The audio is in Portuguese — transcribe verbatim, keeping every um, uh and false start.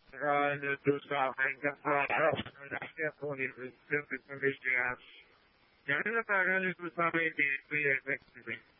Olha, tu sabes que a fora já é com isso, sempre com este gato. Já não está ganhando, tu sabes que é